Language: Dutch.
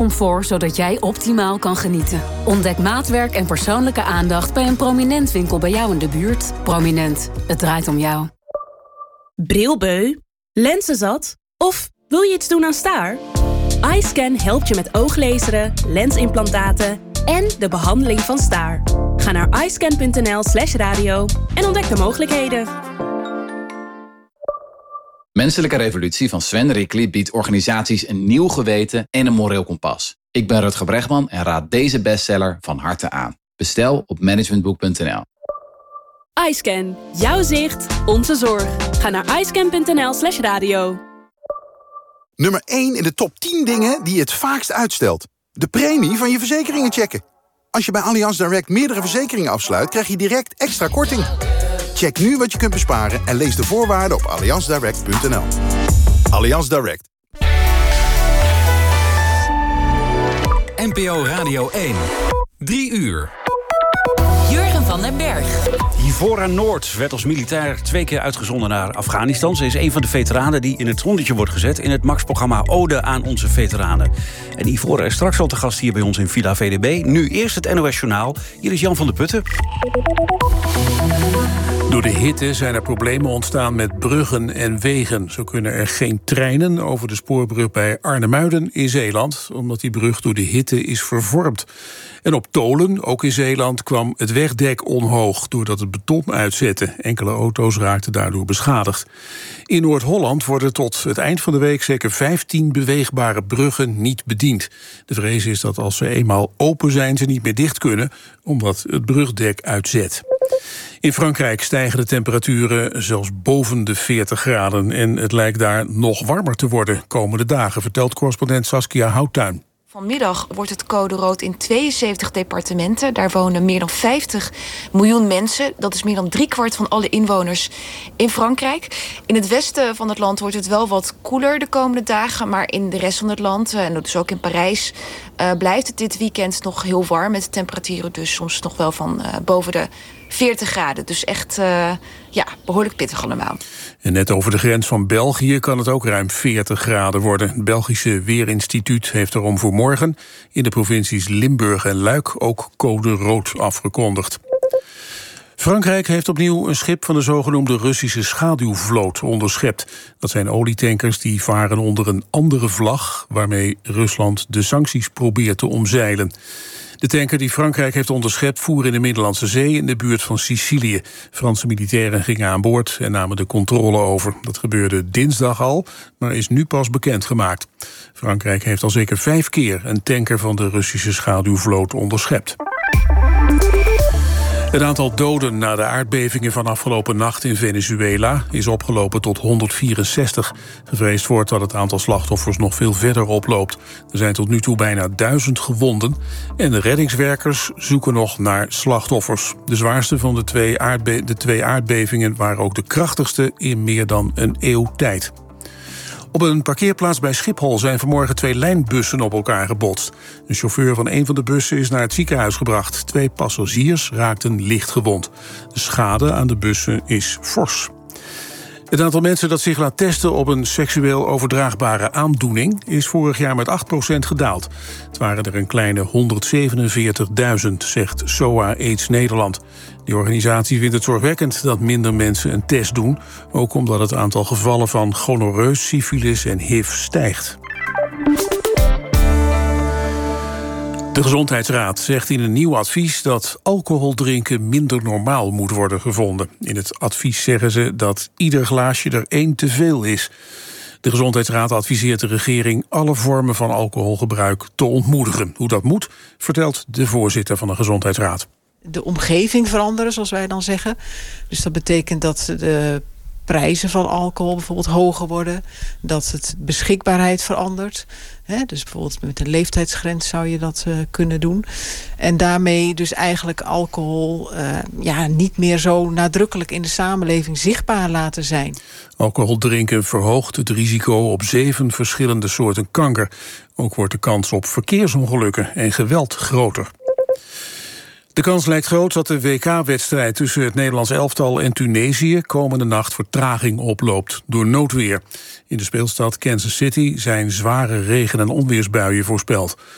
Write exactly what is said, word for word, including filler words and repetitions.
comfort, zodat jij optimaal kan genieten. Ontdek maatwerk en persoonlijke aandacht bij een Prominent winkel bij jou in de buurt. Prominent, het draait om jou. Brilbeu? Lenzenzat? Of wil je iets doen aan staar? iScan helpt je met ooglezeren, lensimplantaten en de behandeling van staar. Ga naar iscan.nl slash radio en ontdek de mogelijkheden. Menselijke Revolutie van Sven Rickly biedt organisaties een nieuw geweten en een moreel kompas. Ik ben Rutger Bregman en raad deze bestseller van harte aan. Bestel op managementboek punt n l. iScan. Jouw zicht, onze zorg. Ga naar iscan.nl slash radio. Nummer één in de top tien dingen die je het vaakst uitstelt. De premie van je verzekeringen checken. Als je bij Allianz Direct meerdere verzekeringen afsluit, krijg je direct extra korting. Check nu wat je kunt besparen en lees de voorwaarden op allianz direct punt n l. Allianz Direct. N P O Radio één. Drie uur. Jurgen van den Berg. Hivora Noord werd als militair twee keer uitgezonden naar Afghanistan. Ze is een van de veteranen die in het zonnetje wordt gezet in het Max-programma Ode aan onze veteranen. En Hivora is straks al te gast hier bij ons in Villa V D B. Nu eerst het N O S Journaal. Hier is Jan van der Putten. Door de hitte zijn er problemen ontstaan met bruggen en wegen. Zo kunnen er geen treinen over de spoorbrug bij Arnemuiden in Zeeland, omdat die brug door de hitte is vervormd. En op Tolen, ook in Zeeland, kwam het wegdek onhoog doordat het beton uitzette. Enkele auto's raakten daardoor beschadigd. In Noord-Holland worden tot het eind van de week zeker vijftien beweegbare bruggen niet bediend. De vrees is dat als ze eenmaal open zijn, ze niet meer dicht kunnen, omdat het brugdek uitzet. In Frankrijk stijgen de temperaturen zelfs boven de veertig graden. En het lijkt daar nog warmer te worden komende dagen, vertelt correspondent Saskia Houttuin. Vanmiddag wordt het code rood in tweeënzeventig departementen. Daar wonen meer dan vijftig miljoen mensen. Dat is meer dan driekwart van alle inwoners in Frankrijk. In het westen van het land wordt het wel wat koeler de komende dagen. Maar in de rest van het land, en dus ook in Parijs, uh, blijft het dit weekend nog heel warm. Met temperaturen dus soms nog wel van uh, boven de veertig graden. Dus echt uh, ja, behoorlijk pittig allemaal. En net over de grens van België kan het ook ruim veertig graden worden. Het Belgische Weerinstituut heeft daarom voor morgen in de provincies Limburg en Luik ook code rood afgekondigd. Frankrijk heeft opnieuw een schip van de zogenoemde Russische schaduwvloot onderschept. Dat zijn olietankers die varen onder een andere vlag, waarmee Rusland de sancties probeert te omzeilen. De tanker die Frankrijk heeft onderschept voer in de Middellandse Zee in de buurt van Sicilië. Franse militairen gingen aan boord en namen de controle over. Dat gebeurde dinsdag al, maar is nu pas bekendgemaakt. Frankrijk heeft al zeker vijf keer een tanker van de Russische schaduwvloot onderschept. Het aantal doden na de aardbevingen van afgelopen nacht in Venezuela is opgelopen tot honderdvierenzestig. Gevreesd wordt dat het aantal slachtoffers nog veel verder oploopt. Er zijn tot nu toe bijna duizend gewonden en de reddingswerkers zoeken nog naar slachtoffers. De zwaarste van de twee, aardbe- de twee aardbevingen waren ook de krachtigste in meer dan een eeuw tijd. Op een parkeerplaats bij Schiphol zijn vanmorgen twee lijnbussen op elkaar gebotst. Een chauffeur van een van de bussen is naar het ziekenhuis gebracht. Twee passagiers raakten licht gewond. De schade aan de bussen is fors. Het aantal mensen dat zich laat testen op een seksueel overdraagbare aandoening is vorig jaar met acht procent gedaald. Het waren er een kleine honderdzevenenveertigduizend, zegt S O A AIDS Nederland. Die organisatie vindt het zorgwekkend dat minder mensen een test doen, ook omdat het aantal gevallen van gonorreu, syfilis en H I V stijgt. De Gezondheidsraad zegt in een nieuw advies dat alcohol drinken minder normaal moet worden gevonden. In het advies zeggen ze dat ieder glaasje er één te veel is. De Gezondheidsraad adviseert de regering alle vormen van alcoholgebruik te ontmoedigen. Hoe dat moet, vertelt de voorzitter van de Gezondheidsraad. De omgeving veranderen, zoals wij dan zeggen. Dus dat betekent dat de prijzen van alcohol bijvoorbeeld hoger worden. Dat het beschikbaarheid verandert. He, dus bijvoorbeeld met een leeftijdsgrens zou je dat uh, kunnen doen. En daarmee dus eigenlijk alcohol uh, ja, niet meer zo nadrukkelijk in de samenleving zichtbaar laten zijn. Alcohol drinken verhoogt het risico op zeven verschillende soorten kanker. Ook wordt de kans op verkeersongelukken en geweld groter. De kans lijkt groot dat de W K-wedstrijd tussen het Nederlands elftal en Tunesië komende nacht vertraging oploopt door noodweer. In de speelstad Kansas City zijn zware regen- en onweersbuien voorspeld.